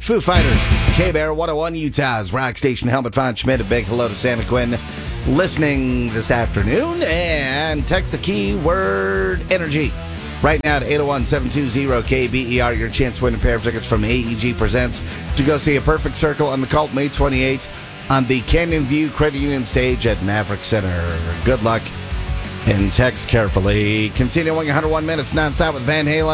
Foo Fighters, K-Bear, 101 Utah's Rock Station. Helmut Von Schmidt, a big hello to Santa Quinn listening this afternoon. And text the keyword energy right now to 801-720-KBER. Your chance to win a pair of tickets from AEG Presents to go see A Perfect Circle on the Cult May 28th on the Canyon View Credit Union stage at Maverick Center. Good luck and text carefully. Continuing 101 minutes nonstop with Van Halen.